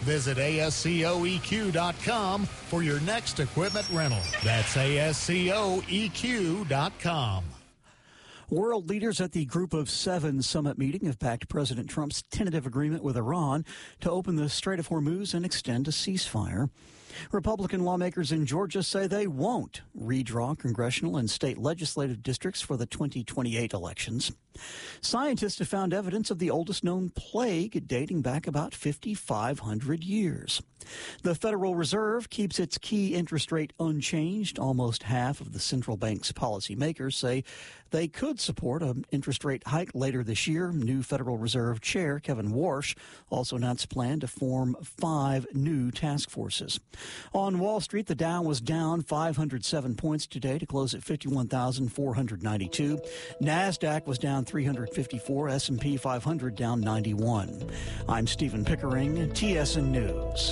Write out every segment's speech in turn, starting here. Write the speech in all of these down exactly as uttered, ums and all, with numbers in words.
Visit A S C O E Q dot com for your next equipment rental. That's A S C O E Q dot com. World leaders at the Group of Seven summit meeting have backed President Trump's tentative agreement with Iran to open the Strait of Hormuz and extend a ceasefire. Republican lawmakers in Georgia say they won't redraw congressional and state legislative districts for the twenty twenty-eight elections. Scientists have found evidence of the oldest known plague dating back about fifty-five hundred years. The Federal Reserve keeps its key interest rate unchanged. Almost half of the central bank's policymakers say they could support an interest rate hike later this year. New Federal Reserve Chair Kevin Warsh also announced a plan to form five new task forces. On Wall Street, the Dow was down five hundred seven points today to close at fifty-one thousand four hundred ninety-two. NASDAQ was down three hundred fifty-four, S and P five hundred down ninety-one. I'm Stephen Pickering, T S N News.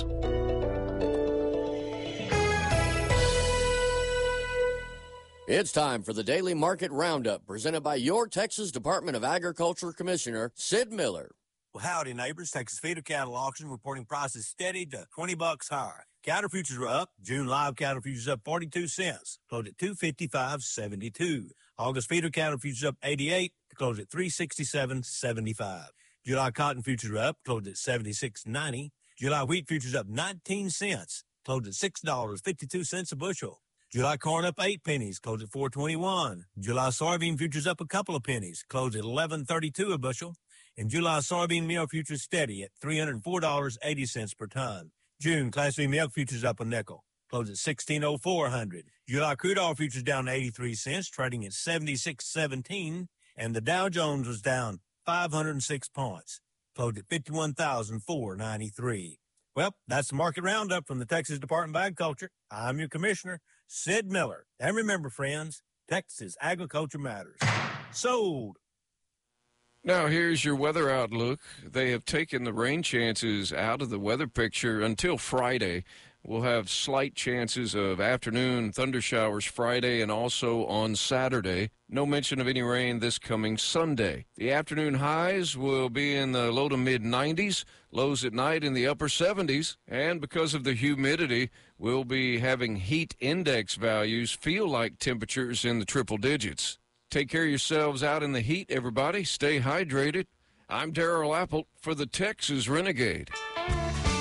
It's time for the Daily Market Roundup, presented by your Texas Department of Agriculture Commissioner, Sid Miller. Well, howdy, neighbors. Texas Feeder Cattle Auction reporting prices steady to twenty bucks higher. Cattle futures were up. June live cattle futures up forty-two cents, closed at two fifty-five seventy-two. August feeder cattle futures up eighty-eight to close at three sixty-seven seventy-five. July cotton futures were up, closed at seventy-six ninety. July wheat futures up nineteen cents, closed at six dollars and fifty-two cents a bushel. July corn up eight pennies, closed at four twenty-one. July soybean futures up a couple of pennies, closed at eleven thirty-two a bushel. And July soybean meal futures steady at three hundred four dollars and eighty cents per ton. June Class B milk futures up a nickel, closed at sixteen oh four a hundred. July crude oil futures down eighty-three cents, trading at seventy-six seventeen. And the Dow Jones was down five hundred six points, closed at fifty-one thousand four hundred ninety-three. Well, that's the market roundup from the Texas Department of Agriculture. I'm your commissioner, Sid Miller. And remember, friends, Texas agriculture matters. Sold. Now, here's your weather outlook. They have taken the rain chances out of the weather picture until Friday. We'll have slight chances of afternoon thunder showers Friday and also on Saturday. No mention of any rain this coming Sunday. The afternoon highs will be in the low to mid nineties, lows at night in the upper seventies, and because of the humidity, we'll be having heat index values feel like temperatures in the triple digits. Take care of yourselves out in the heat, everybody. Stay hydrated. I'm Darrell Apple for the Texas Renegade.